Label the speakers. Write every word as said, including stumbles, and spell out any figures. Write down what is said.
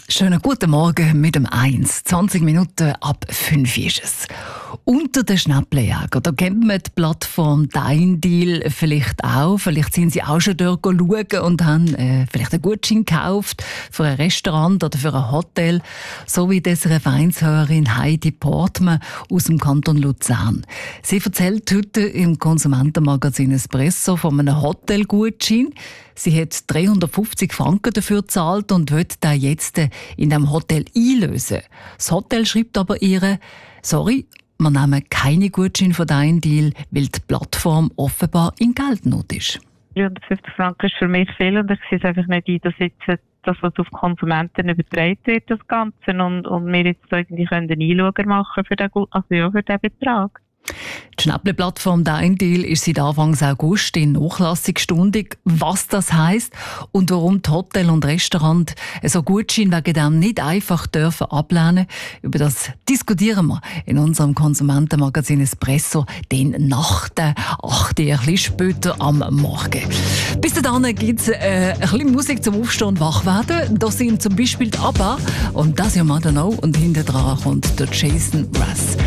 Speaker 1: Schönen guten Morgen mit dem eins. zwanzig Minuten ab fünf ist es. Unter den Schnäppeljägern, da kennt man die Plattform Dein Deal vielleicht auch. Vielleicht sind Sie auch schon dort schauen und haben äh, vielleicht einen Gutschein gekauft für ein Restaurant oder für ein Hotel. So wie das Vereinshörerin Heidi Portmann aus dem Kanton Luzern. Sie erzählt heute im Konsumentenmagazin Espresso von einem Hotelgutschein. Sie hat dreihundertfünfzig Franken dafür gezahlt und will da jetzt in dem Hotel einlösen. Das Hotel schreibt aber ihr: «Sorry, wir nehmen keine Gutscheine von Dein Deal, weil die Plattform offenbar in Geldnot ist.»
Speaker 2: dreihundertfünfzig Franken ist für mich viel und ich sehe es einfach nicht ein, dass jetzt das, was auf Konsumenten übertragen wird, das Ganze, und, und wir jetzt irgendwie können einen Einschau machen für den, also ja, für den Betrag.
Speaker 1: Die Schnäpple-Plattform Dein Deal ist seit Anfang August in Nachlassungsstundung. Was das heisst und warum die Hotel und Restaurant so Gutschein wegen dem nicht einfach dürfen ablehnen, über das diskutieren wir in unserem Konsumentenmagazin Espresso den nach der acht Uhr, ein bisschen später am Morgen. Bis dahin gibt es äh, ein bisschen Musik zum Aufstehen und Wachwerden. Da sind zum Beispiel die ABBA und das ja Madonna und hinter dran kommt der Jason Mraz.